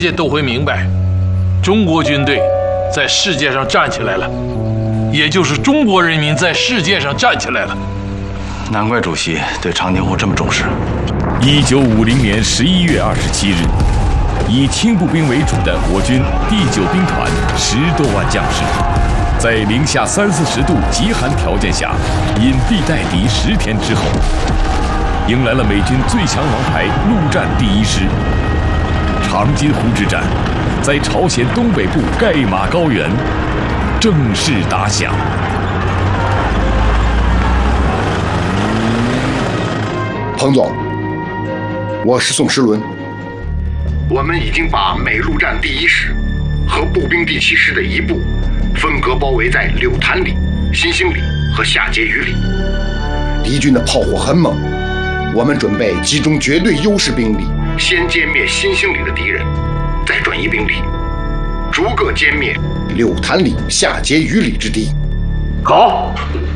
世界都会明白，中国军队在世界上站起来了，也就是中国人民在世界上站起来了。 难怪主席对长津湖这么重视。 1950年11月27日，以轻步兵为主的我军第9兵团10多万将士，在零下30-40度极寒条件下，隐蔽待敌10天之后，迎来了美军最强王牌陆战第1师。长津湖之战，在朝鲜东北部盖马高原正式打响。 彭总，我是宋时轮。 我们已经把美陆战第1师和步兵第7师的一部分隔包围在柳潭里、新兴里和下碣隅里。 敌军的炮火很猛，我们准备集中绝对优势兵力， 先歼灭新兴里的敌人，再转移兵力，逐个歼灭柳潭里、下碣隅里之敌。 好，